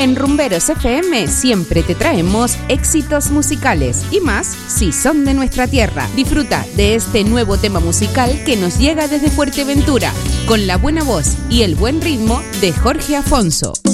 En Rumberos FM siempre te traemos éxitos musicales y más si son de nuestra tierra. Disfruta de este nuevo tema musical que nos llega desde Fuerteventura, con la buena voz y el buen ritmo de Jorge Afonso.